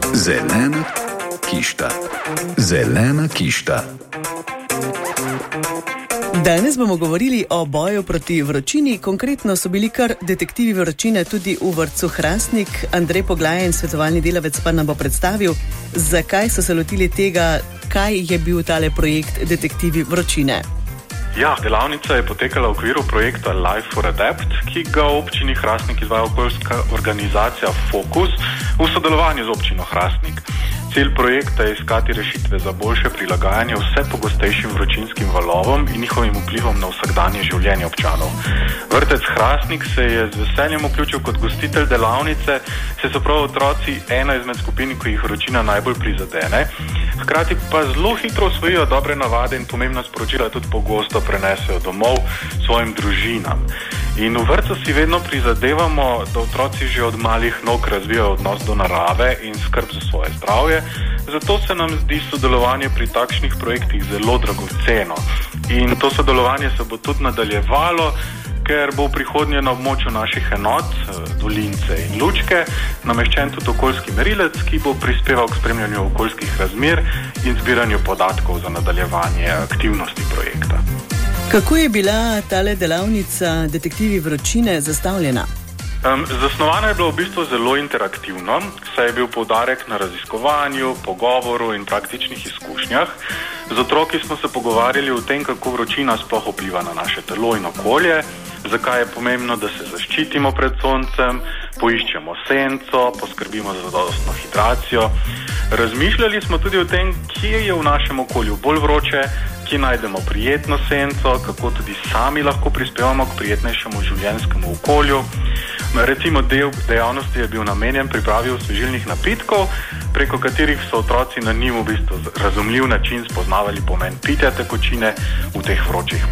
Zelena kišta. Zelena kišta. Danes bomo govorili o boju proti vročini. Konkretno so bili kar detektivi vročine tudi v vrtcu Hrastnik. Andrej Poglajen, svetovalni delavec, pa nam bo predstavil, zakaj so se lotili tega, kaj je bil tale projekt Detektivi vročine. Ja, delavnica je potekala v okviru projekta Life for Adapt, ki ga v občini Hrastnik izvaja okoljska organizacija Fokus v sodelovanju z občino Hrastnik. Cilj projekta je iskati rešitve za boljše prilagajanje vse pogostejšim vročinskim valovom in njihovim vplivom na vsakdanje življenje občanov. Vrtec Hrastnik se je z veseljem vključil kot gostitelj delavnice, saj so prav otroci ena izmed skupin, ki jih vročina najbolj prizadene. Hkrati pa zelo hitro osvojijo dobre navade in pomembna sporočila tudi pogosto prenesejo domov svojim družinam. In v vrtcu si vedno prizadevamo, da otroci že od malih nog razvijajo odnos do narave in skrb za svoje zdravje. Zato se nam zdi sodelovanje pri takšnih projektih zelo dragoceno. In to sodelovanje se bo tudi nadaljevalo, ker bo v prihodnje na območju naših enot, Dolince in Lučke, nameščen tudi okoljski merilec, ki bo prispeval k spremljanju okoljskih razmer in zbiranju podatkov za nadaljevanje aktivnosti projekta. Kako je bila tale delavnica Detektivi vročine zastavljena? Zasnovana je bila v bistvu zelo interaktivno, saj je bil poudarek na raziskovanju, pogovoru in praktičnih izkušnjah. Z otroki smo se pogovarjali o tem, kako vročina sploh vpliva na naše telo in okolje, zakaj je pomembno, da se zaščitimo pred soncem, poiščemo senco, poskrbimo za zadostno hidracijo. Razmišljali smo tudi o tem, kje je v našem okolju bolj vroče, kje najdemo prijetno senco, kako tudi sami lahko prispevamo k prijetnejšemu življenjskemu okolju. Recimo del dejavnosti je bil namenjen pripravi osvežilnih napitkov, preko katerih so otroci na njim v bistvu razumljiv način spoznavali pomen pitja tekočine v teh vročih